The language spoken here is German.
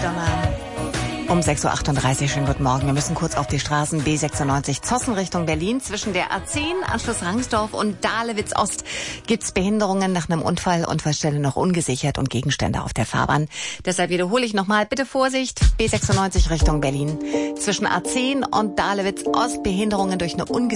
Madonna. Um 6.38 Uhr, schönen guten Morgen. Wir müssen kurz auf die Straßen B96 Zossen Richtung Berlin. Zwischen der A10, Anschluss Rangsdorf und Dahlewitz Ost gibt's Behinderungen nach einem Unfall. Unfallstelle noch ungesichert und Gegenstände auf der Fahrbahn. Deshalb wiederhole ich nochmal, bitte Vorsicht, B96 Richtung Berlin. Zwischen A10 und Dahlewitz Ost Behinderungen durch eine ungesicherte